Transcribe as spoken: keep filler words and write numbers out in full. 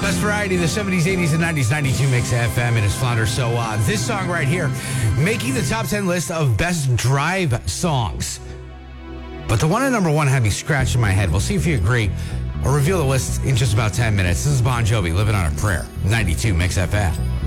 Best variety of the seventies, eighties, and nineties, ninety-two Mix F M. It is Flounder. So uh, this song right here, making the top ten list of best drive songs. But the one at number one had me scratching my head. We'll see if you agree. I'll reveal the list in just about ten minutes. This is Bon Jovi, Living on a Prayer, ninety-two Mix F M.